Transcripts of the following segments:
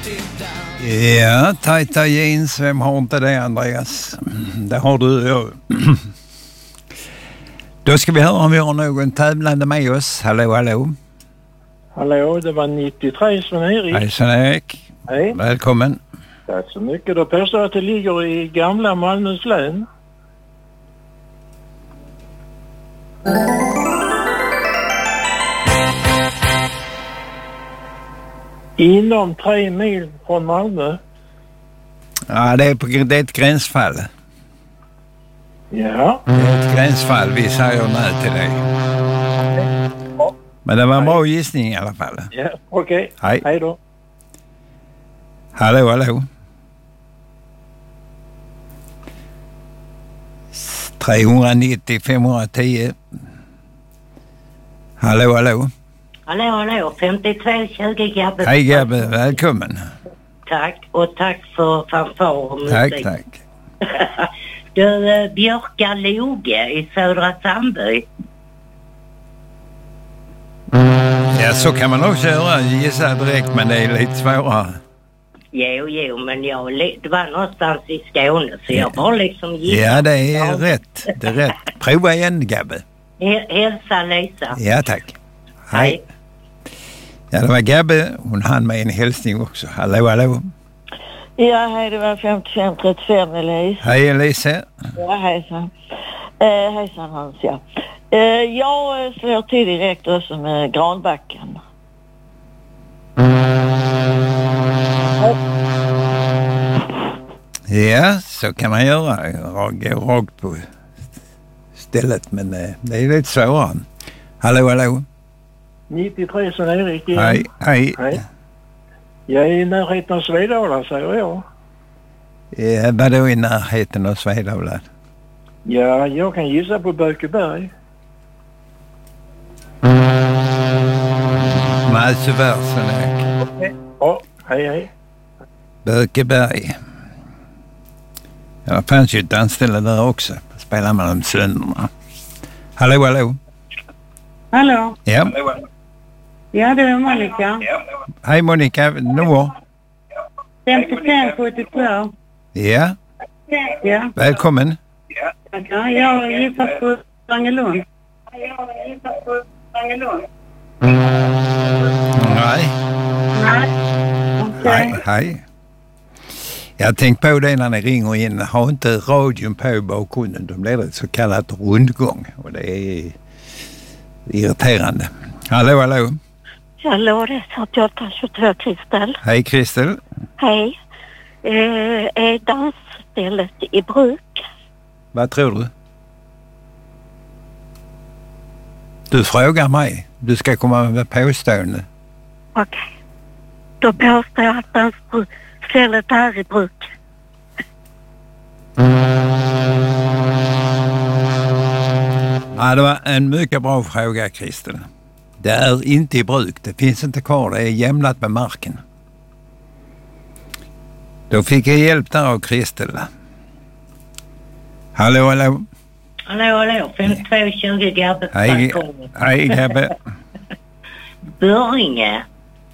Ja, tajta jeans. Vem har inte det, Andreas? Det har du. Då ska vi höra om vi har någon tävlande med oss. Hallå, hallå. Hallå, det var 93 Sven-Erik. Hej Sven-Erik. Hej. Välkommen. Tack så mycket. Då påstår jag att det ligger i gamla Malmös län. Inom 3 mil från Malmö. Ja, det är ett gränsfall. Ja. Det är ett gränsfall. Vi säger nej till det. Men det var en bra gissning i alla fall. Ja, okej. Hej. Hej då. Hallå, hallå. 390 510. Hallå, hallå. Hallå, hallå. 5220 Gabbe. Hej Gabbe, välkommen. Tack, och tack för fanfar och musik. Tack. Du, Björka Loge i Södra Sandby. Ja, så kan man också göra. Gissa direkt, men det är lite svårare. Jo, men det var någonstans i Skåne, så jag bara liksom gissade. Ja, det är rätt. Det är rätt. Prova igen, Gabbe. Hälsa Lisa. Ja, tack. Hej. Ja, det var Gabbe. Hon hann med en hälsning också. Hallå, hallå. Ja, hej, det var 5535 Elise. Hej Elise. Ja, hejsan. Hejsan Hans, ja. Jag slår till direkt också med Granbacken. Ja, så kan man göra. Gå rakt på stället, men det är lite svårare. Hallå, hallå. 93 Sven-Erik igen. Hej. Jag är i närheten av Svedala, säger jag. Ja, vadå i närheten av Svedala? Ja, jag kan gissa på Bökeberg. Nej, tyvärr, Sven-Erik. Okej. Ja, hej. Bökeberg. Ja, det fanns ju ett anställda där också. Spelar man om sönderna. Hallå, hallå. Hallå. Ja. Ja, det är Monica. Hej Monica, nummer? 5572. Ja. Ja. Välkommen. Tackar. Jag gissar på Strangelund. Nej. Okej. Hej. Jag tänkte på det när ni ringer in. Ha inte radion på i bakgrunden. Då blir det ett så kallat rundgång. Och det är irriterande. Hallå. Hallå, det är 4822 Kristel. Hej Kristel. Hej. Är dansstället i bruk? Vad tror du? Du frågar mig. Du ska komma med påstående. Okej. Då påstår jag att dansstället är i bruk. Ja, det var en mycket bra fråga, Kristel. Det är inte i bruk. Det finns inte kvar. Det är jämnat med marken. Då fick jag hjälp där av Kristel. Hallå. Hallå. 5220 Gabbe. Hej Gabbe. Böringe.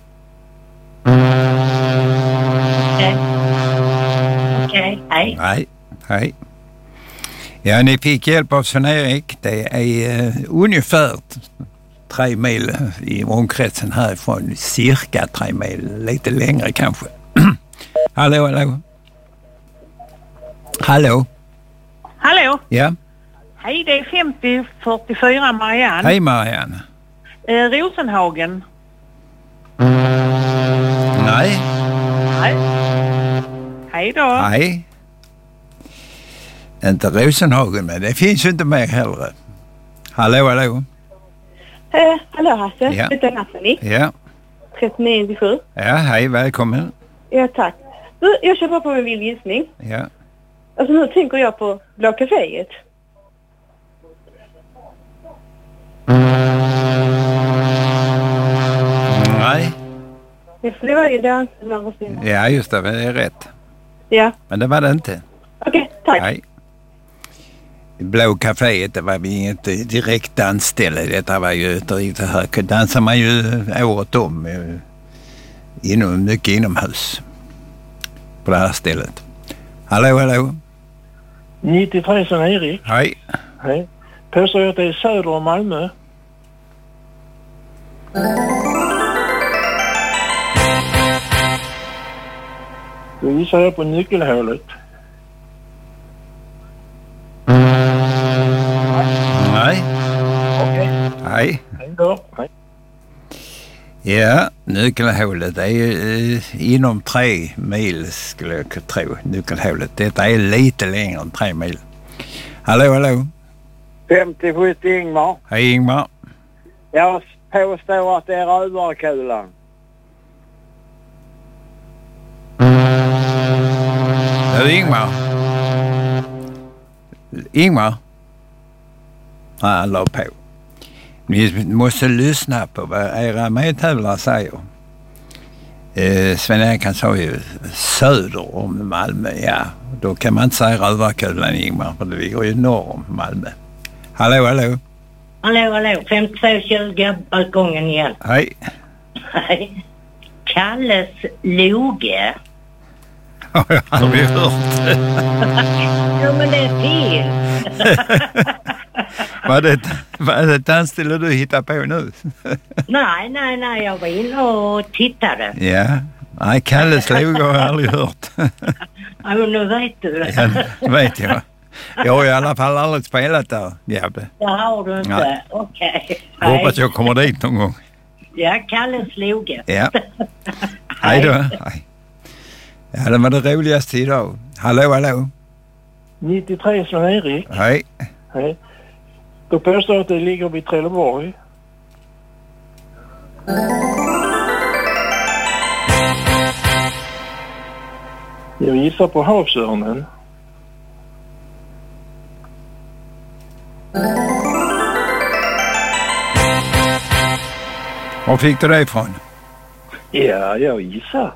Okej. Hej. Ja, ni fick hjälp av Sven-Erik. Det är ungefär 3 mil i omkretsen härifrån. Cirka 3 mil. Lite längre kanske. Hallå. Hallå. Ja. Hej, det är 5044 Marianne. Hej Marianne. Rosenhagen. Nej. Hej då. Nej. Inte Rosenhagen, men det finns ju inte mer heller. Hallå. Hallå Hasse, Ja. det är Nathalie. Ja. 39-7. Ja, hej, välkommen. Ja, tack. Du, jag kör bara på en vild gissning. Ja. Alltså nu tänker jag på Blå Caféet. Nej. Det var ju det anställda. Ja, just det, det är rätt. Ja. Men det var det inte. Okej, tack. Nej. Blå Caféet, det var inget direkt dansställe. Detta var ju det här dansar man ju året om. mycket inomhus på det här stället. Hallå? 93 Sven-Erik. Hej. Hej. Påstår jag att det är söder om Malmö? Då gissar jag på nyckelhålet. Nej. Okej. Hej. Hej då. Hej. Ja, nyckelhålet är ju inom 3 mil skulle jag tro. Nyckelhålet. Detta är lite längre än 3 mil. Hallå? 50-70 Ingmar. Hej Ingmar. Jag påstår att det är rövarkulan. Du Ingmar? Ja, han la på. Ni måste lyssna på vad era medtävlare säger. Sven-Erik kan sa ju söder om Malmö, ja. Då kan man inte säga rövarkulan Ingmar, för det ligger ju norr om Malmö. Hallå? Hallå, 5220, balkongen igen. Hej. Hej. Kalles Loge. Har jag aldrig hört. Ja, men det är fint. Vad är det dansstilen du hittar på nu? Nej, jag var inne och tittade. Ja, nej, Kalles Loge har jag aldrig hört. Ja, men nu vet du. Ja, vet jag. Jag har i alla fall aldrig spelat där, Gabbe. Det har du inte. Nej. Okej. Hoppas jag kommer dit någon gång. Ja, Kalles Loge. Ja. Hej då. Hej. Ja, det var det roligaste idag. Hallå? 93 Sven-Erik. Hej. Hej. Då påstår jag att det ligger vid Trelleborg. Jag gissar på havsörnen. Var fick du det ifrån? Ja, jag gissar.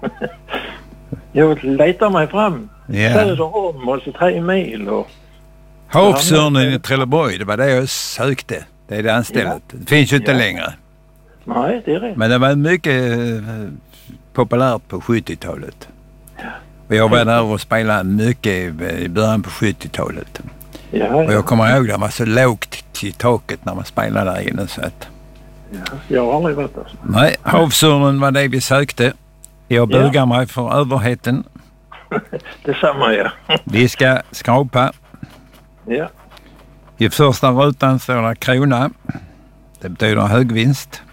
Jag letar mig fram. Ja. Söder om, alltså 3 mil och... Havsörnen i Trelleborg, det var det jag sökte. Det är det anstället. Det finns ju inte längre. Nej, det är rätt. Men det var mycket populärt på 70-talet. Och jag var där och spelade mycket i början på 70-talet. Ja. Och jag kommer ihåg att det var så lågt till taket när man spelade där inne så att... Ja, jag har aldrig varit där. Nej, havsörnen var det vi sökte. Jag bugar mig för överheten. Detsamma, ja. Vi ska skrapa. Ja. I första rutan står det krona. Det betyder högvinst.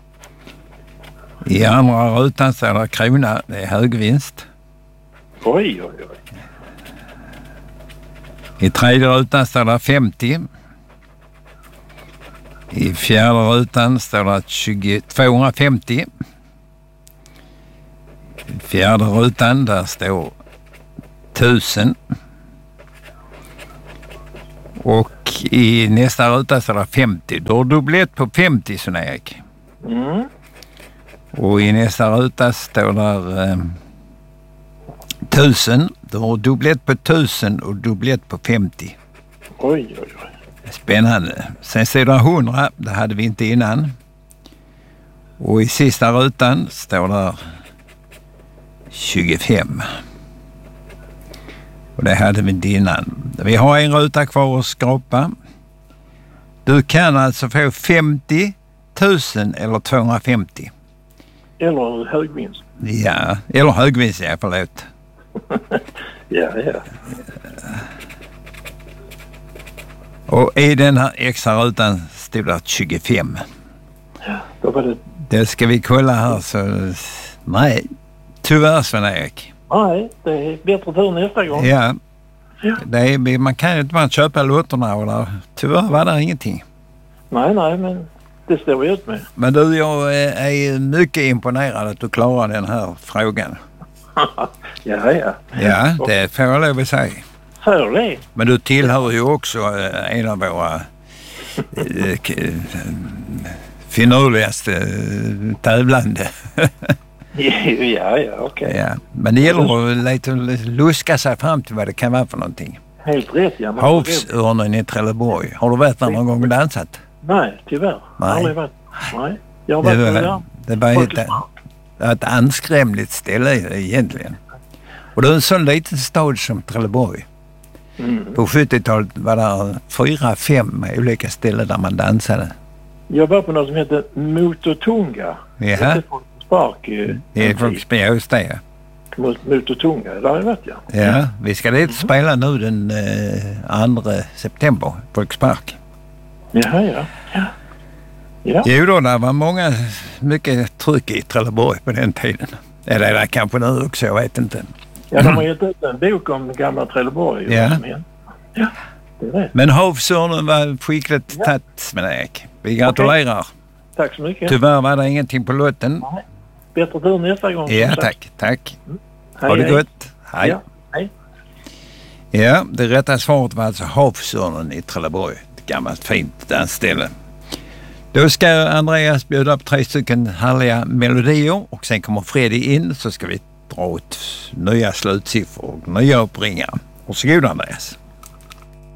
I andra rutan står det krona. Det är högvinst. Oj. I tredje rutan står det 50. I fjärde rutan står det 250. I fjärde rutan där står 1000. Och i nästa ruta står det 50. Då har du dubblet på 50, Sven-Erik. Mm. Och i nästa ruta står där 1000. Du har dubblet på 1000 och dubblet på 50. Oj. Spännande. Sen står det 100. Det hade vi inte innan. Och i sista rutan står där 25. Och det hade vi inte innan. Vi har en ruta kvar att skrapa. Du kan alltså få 50 000 eller 250. Eller högvinst. Ja, eller högvinst, ja, förlåt. Ja. Och i den här extra rutan stod det 25. Ja, då var det... Det ska vi kolla här så... Nej, tyvärr Sven-Erik. Nej, det är bättre tur nästa gång. Ja. Det är, man kan ju inte bara köpa lotterna och där. Tyvärr var det ingenting. Nej, men det står vi ut med. Men du, jag är mycket imponerad att du klarar den här frågan. Ja. Ja, det får jag lov att säga. För det. Men du tillhör ju också en av våra finurligaste tävlande. Ja, okej. Ja. Men det gäller att lite luska sig fram till vad det kan vara för någonting. Helt rätt, ja. Havsörnen i Trelleborg. Har du varit där någon gång och dansat? Nej, tyvärr. Nej. Aldrig varit. Nej. Jag har varit där. Det var Ett anskrämligt ställe egentligen. Och det är en sån liten stad som Trelleborg. På 70-talet var det 4-5 olika ställen där man dansade. Jag var på något som heter Mototunga. Ja. Det är Folkets Park. Det är Folkets Park, just det. Mototunga, där har jag varit, ja. Ja, vi ska dit spela nu den 2 september, Folkets Park. Jaha, ja. Jo då, det var mycket tryck i Trelleborg på den tiden. Eller det kanske nu också, jag vet inte. Ja, de har gett ut en bok om gamla Trelleborg. Ja. Ja, det är rätt. Men hovsörnen var skickligt tagit, Sven-Erik. Vi gratulerar. Tack så mycket. Tyvärr var det ingenting på lotten. Nej. Bättre tur nästa gång. Ja, tack. Hej, Ha det hej. gott. Hej. Ja, hej. Ja, det rätta svaret var alltså hovsörnen i Trelleborg. Ett gammalt fint dansställe. Då ska Andreas bjuda upp 3 stycken härliga melodier och sen kommer Freddy in, så ska vi dra ut nya slutsiffror och nya uppringar. Varsågod, Andreas.